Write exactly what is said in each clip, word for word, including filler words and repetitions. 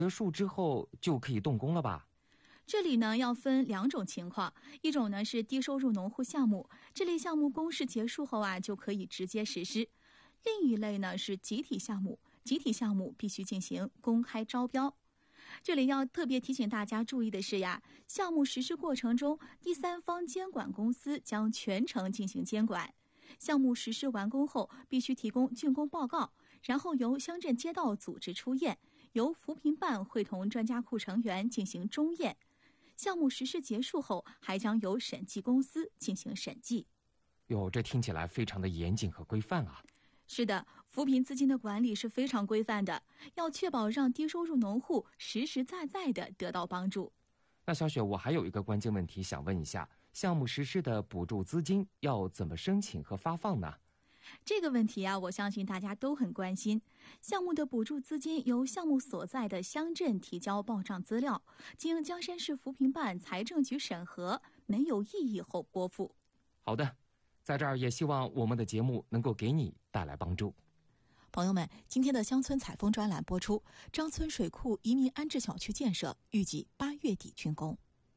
结束之后就可以动工了吧？ 这里呢要分两种情况，一种呢是低收入农户项目，这类项目公示结束后啊就可以直接实施；另一类呢是集体项目，集体项目必须进行公开招标。这里要特别提醒大家注意的是呀，项目实施过程中，第三方监管公司将全程进行监管。项目实施完工后，必须提供竣工报告，然后由乡镇街道组织出验，由扶贫办会同专家库成员进行中验。项目实施结束后，还将由审计公司进行审计。 哟，这听起来非常的严谨和规范啊。 是的，扶贫资金的管理是非常规范的，要确保让低收入农户实实在在的得到帮助。 那小雪，我还有一个关键问题想问一下，项目实施的补助资金要怎么申请和发放呢？ 这个问题啊，我相信大家都很关心。项目的补助资金由项目所在的乡镇提交报账资料，经江山市扶贫办财政局审核，没有异议后拨付。 好的，在这儿也希望我们的节目能够给你带来帮助。 朋友们，今天的乡村采风专栏播出，张村水库移民安置小区建设预计八月底竣工。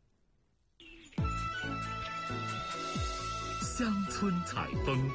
乡村采风。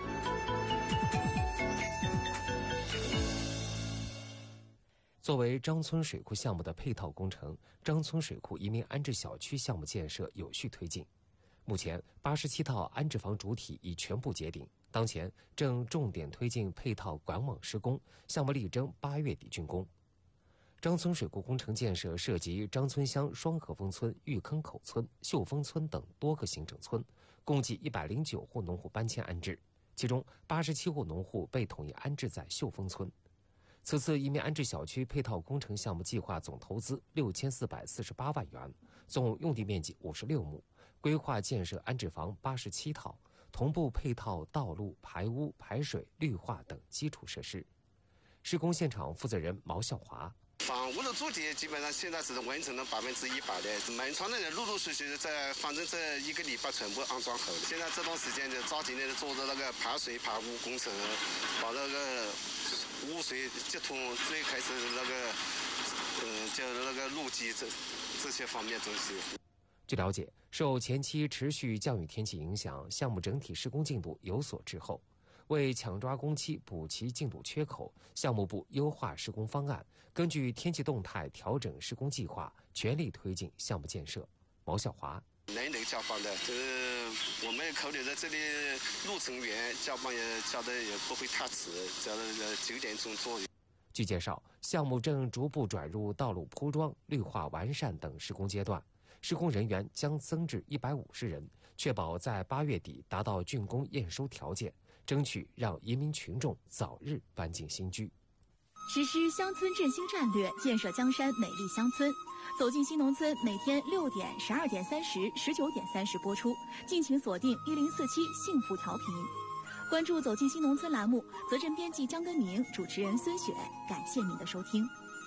作为张村水库项目的配套工程，张村水库移民安置小区项目建设有序推进。目前八十七套安置房主体已全部结顶，当前正重点推进配套管网施工，项目力争八月底竣工。张村水库工程建设涉及张村乡双河峰村、玉坑口村、秀峰村等多个行政村，共计一百零九户农户搬迁安置，其中八十七户农户被统一安置在秀峰村。此次移民安置小区配套工程项目计划总投资六千四百四十八万元，总用地面积五十六亩，规划建设安置房八十七套，同步配套道路、排污、排水、绿化等基础设施。施工现场负责人毛孝华。 房屋的主体基本上现在是完成了百分之一百的，门窗的人陆陆续续在，反正这一个礼拜全部安装好了。现在这段时间就抓紧的做着那个排水排污工程，把那个污水接通，最开始那个，嗯，就那个路基这这些方面东西。 据了解，受前期持续降雨天气影响，项目整体施工进度有所滞后。为抢抓工期补齐进度缺口，项目部优化施工方案，根据天气动态调整施工计划，全力推进项目建设。毛晓华。 人能加班的，就是我们考虑在这里路程远，加班也加的也不会太迟，加到九点钟左右。 据介绍，项目正逐步转入道路铺装、绿化完善等施工阶段，施工人员将增至一百五十人，确保在八月底达到竣工验收条件，争取让移民群众早日搬进新居。 实施乡村振兴战略，建设江山美丽乡村。走进新农村，每天六点、十二点三十、十九点三十播出，敬请锁定一零四七幸福调频。关注走进新农村栏目，责任编辑江根明，主持人孙雪，感谢您的收听。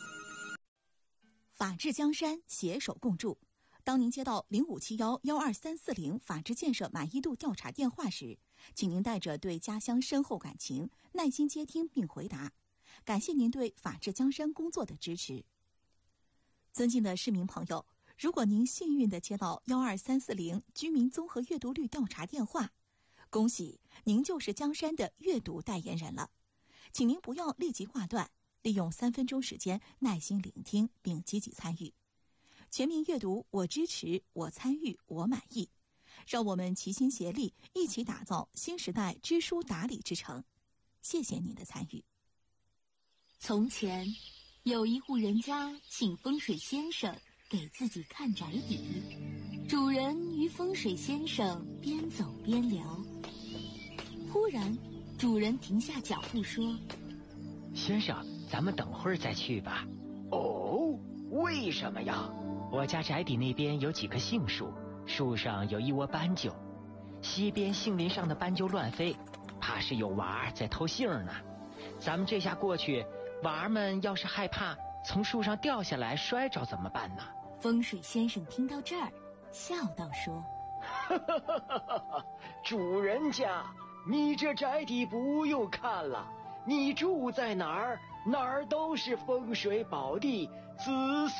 法治江山，携手共筑。当您接到零五七幺幺二三四零法治建设满意度调查电话时，请您带着对家乡深厚感情，耐心接听并回答。感谢您对法治江山工作的支持。尊敬的市民朋友，如果您幸运地接到幺二三四零居民综合阅读率调查电话，恭喜您就是江山的阅读代言人了。请您不要立即挂断，利用三分钟时间耐心聆听并积极参与。全民阅读，我支持，我参与，我满意。让我们齐心协力，一起打造新时代知书达理之城。谢谢您的参与。 从前有一户人家请风水先生给自己看宅邸，主人与风水先生边走边聊。忽然主人停下脚步说： 先生，咱们等会儿再去吧。 哦，为什么呀？ 我家宅邸那边有几棵杏树，树上有一窝斑鸠，西边杏林上的斑鸠乱飞，怕是有娃儿在偷杏呢。咱们这下过去，娃儿们要是害怕从树上掉下来摔着怎么办呢？ 风水先生听到这儿笑道说： 主人家，你这宅邸不用看了，你住在哪儿，哪儿都是风水宝地，子孙